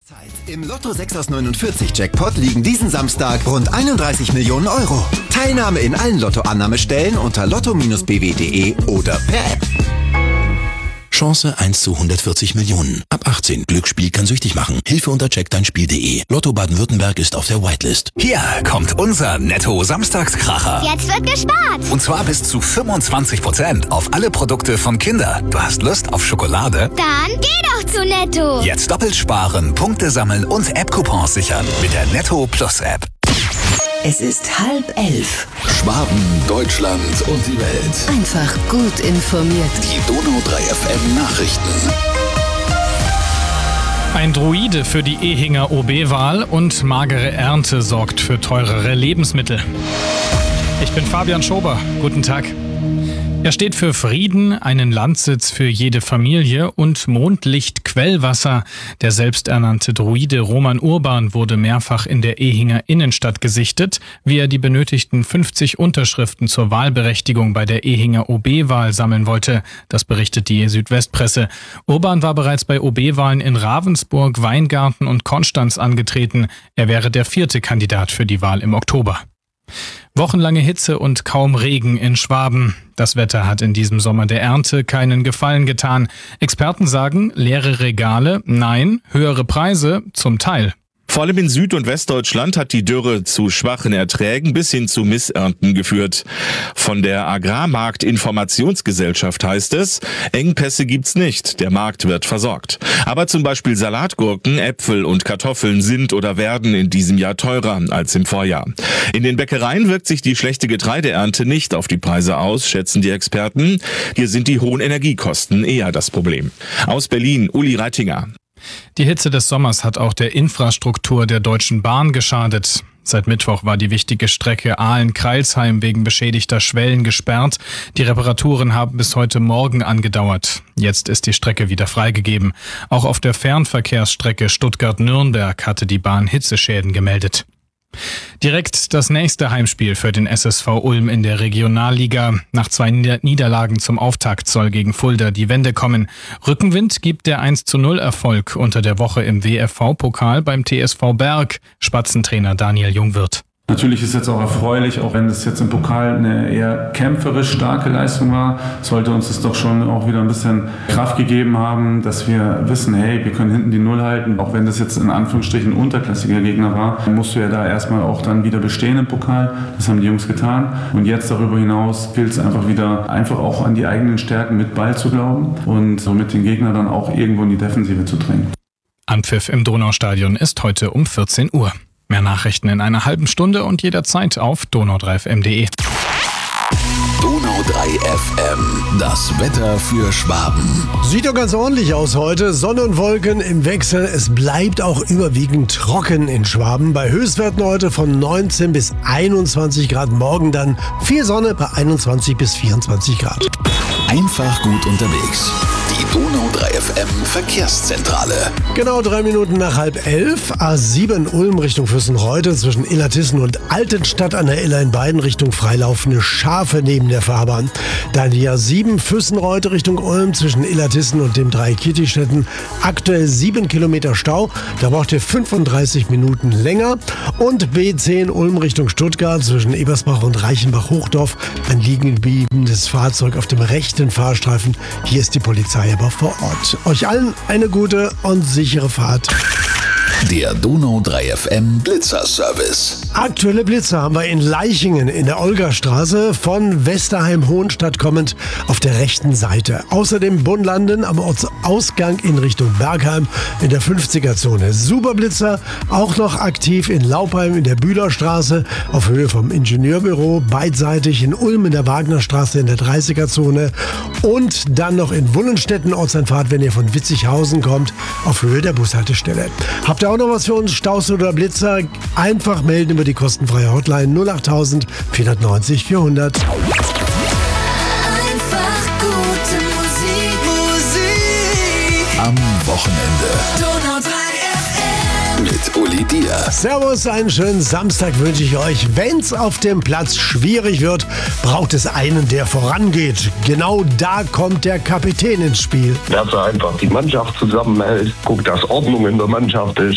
Im Lotto 6 aus 49 Jackpot liegen diesen Samstag rund 31 Millionen Euro. Teilnahme in allen Lottoannahmestellen unter lotto-bw.de oder per App. Chance 1 zu 140 Millionen. Ab 18. Glücksspiel kann süchtig machen. Hilfe unter checkdeinspiel.de. Lotto Baden-Württemberg ist auf der Whitelist. Hier kommt unser Netto-Samstagskracher. Jetzt wird gespart. Und zwar bis zu 25% auf alle Produkte von Kinder. Du hast Lust auf Schokolade? Dann geh doch zu Netto. Jetzt doppelt sparen, Punkte sammeln und App-Coupons sichern mit der Netto Plus App. Es ist 10:30. Schwaben, Deutschland und die Welt. Einfach gut informiert. Die Donau 3 FM Nachrichten. Ein Druide für die Ehinger OB-Wahl und magere Ernte sorgt für teurere Lebensmittel. Ich bin Fabian Schober. Guten Tag. Er steht für Frieden, einen Landsitz für jede Familie und Mondlicht-Quellwasser. Der selbsternannte Druide Roman Urban wurde mehrfach in der Ehinger Innenstadt gesichtet, wie er die benötigten 50 Unterschriften zur Wahlberechtigung bei der Ehinger OB-Wahl sammeln wollte. Das berichtet die Südwestpresse. Urban war bereits bei OB-Wahlen in Ravensburg, Weingarten und Konstanz angetreten. Er wäre der 4. Kandidat für die Wahl im Oktober. Wochenlange Hitze und kaum Regen in Schwaben. Das Wetter hat in diesem Sommer der Ernte keinen Gefallen getan. Experten sagen, leere Regale, nein, höhere Preise zum Teil. Vor allem in Süd- und Westdeutschland hat die Dürre zu schwachen Erträgen bis hin zu Missernten geführt. Von der Agrarmarktinformationsgesellschaft heißt es, Engpässe gibt's nicht, der Markt wird versorgt. Aber zum Beispiel Salatgurken, Äpfel und Kartoffeln sind oder werden in diesem Jahr teurer als im Vorjahr. In den Bäckereien wirkt sich die schlechte Getreideernte nicht auf die Preise aus, schätzen die Experten. Hier sind die hohen Energiekosten eher das Problem. Aus Berlin, Uli Reitinger. Die Hitze des Sommers hat auch der Infrastruktur der Deutschen Bahn geschadet. Seit Mittwoch war die wichtige Strecke Aalen-Crailsheim wegen beschädigter Schwellen gesperrt. Die Reparaturen haben bis heute Morgen angedauert. Jetzt ist die Strecke wieder freigegeben. Auch auf der Fernverkehrsstrecke Stuttgart-Nürnberg hatte die Bahn Hitzeschäden gemeldet. Direkt das nächste Heimspiel für den SSV Ulm in der Regionalliga. Nach 2 Niederlagen zum Auftakt soll gegen Fulda die Wende kommen. Rückenwind gibt der 1:0-Erfolg unter der Woche im WFV-Pokal beim TSV Berg. Spatzentrainer Daniel Jungwirth. Natürlich ist jetzt auch erfreulich, auch wenn es jetzt im Pokal eine eher kämpferisch starke Leistung war, sollte uns das doch schon auch wieder ein bisschen Kraft gegeben haben, dass wir wissen, hey, wir können hinten die Null halten. Auch wenn das jetzt in Anführungsstrichen ein unterklassiger Gegner war, musst du ja da erstmal auch dann wieder bestehen im Pokal. Das haben die Jungs getan. Und jetzt darüber hinaus gilt es einfach wieder, einfach auch an die eigenen Stärken mit Ball zu glauben und somit den Gegner dann auch irgendwo in die Defensive zu drängen. Anpfiff im Donaustadion ist heute um 14 Uhr. Mehr Nachrichten in einer halben Stunde und jederzeit auf donau3fm.de. Donau 3 FM. Das Wetter für Schwaben. Sieht doch ganz ordentlich aus heute. Sonne und Wolken im Wechsel. Es bleibt auch überwiegend trocken in Schwaben. Bei Höchstwerten heute von 19 bis 21 Grad. Morgen dann viel Sonne bei 21 bis 24 Grad. Einfach gut unterwegs. Die Donau 3 FM Verkehrszentrale. Genau 3 Minuten nach 10:30. A7 Ulm Richtung Fürstenreuth zwischen Illertissen und Altenstadt an der Iller in beiden Richtungen freilaufende Schafe neben der Fahrbahn. Dann die A7 Fürstenreuth Richtung Ulm zwischen Illertissen und dem Dreieck Kirchstetten. Aktuell 7 Kilometer Stau. Da braucht ihr 35 Minuten länger. Und B10 Ulm Richtung Stuttgart zwischen Ebersbach und Reichenbach-Hochdorf. Ein liegen gebliebenes Fahrzeug auf dem rechten Fahrstreifen. Hier ist die Polizei aber vor Ort. Euch allen eine gute und sichere Fahrt. Der Donau 3 FM Blitzerservice. Aktuelle Blitzer haben wir in Leichingen in der Olgastraße von Westerheim-Hohenstadt kommend auf der rechten Seite. Außerdem Bunnlanden am Ortsausgang in Richtung Bergheim in der 50er-Zone. Superblitzer auch noch aktiv in Laupheim in der Bühlerstraße auf Höhe vom Ingenieurbüro, beidseitig in Ulm in der Wagnerstraße in der 30er-Zone und dann noch in Wullenstetten Ortseinfahrt, wenn ihr von Witzighausen kommt, auf Höhe der Bushaltestelle. Habt ihr auch noch was für uns, Staus oder Blitzer? Einfach melden über die kostenfreie Hotline 08000 490 400. Einfach gute Musik. Am Wochenende. Donau 3 FM. Mit Uli Diaz. Servus, einen schönen Samstag wünsche ich euch. Wenn's auf dem Platz schwierig wird, braucht es einen, der vorangeht. Genau da kommt der Kapitän ins Spiel. Dass er einfach die Mannschaft zusammenhält, guckt, dass Ordnung in der Mannschaft ist.